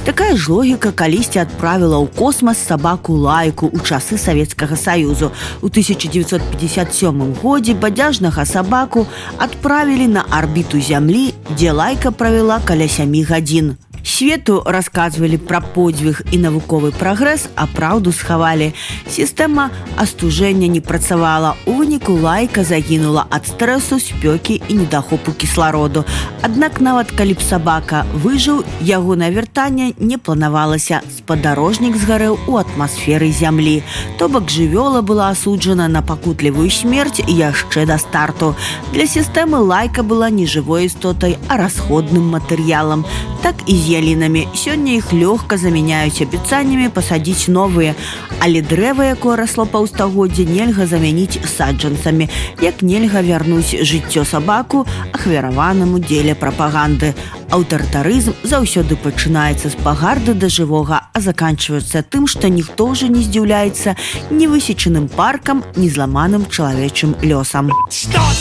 Такая ж логіка калісьці адправіла ў космас сабаку Лайку ў часы Савецкага Саюзу. У 1957 годзе бадзяжнага сабаку адправілі на арбіту Зямлі, дзе Лайка правяла каля 7 гадзін. Свету расказвалі пра подзвіг і навуковы прагрэс, а праўду схавалі. Сістэма астужэння не працавала. У выніку Лайка загінула ад стрэсу, спёкі і недахопу кіслароду. Аднак нават калі б сабака выжыў, ягонае вяртанне не планавалася. Спадарожнік згарэў у атмасферы Зямлі. То бок жывёла была асуджана на пакутлівую смерць яшчэ да старту. Для сістэмы Лайка была не жывой істотай, а расходным матэрыялам. Так і з ялінамі. Сёння іх лёгка замяняюць абяцаннямі пасадзіць новыя. Але дрэва, якое расло паўстагоддзя, нельга замяніць саджанцамі. Як нельга вярнуць жыццё сабаку ахвяраванаму дзеля прапаганды. Аўтарытарызм заўсёды пачынаецца з пагарды да жывога, а заканчваецца тым, што ніхто ўжо не здзіўляецца ні высечаным паркам, ні зламаным чалавечым лёсам.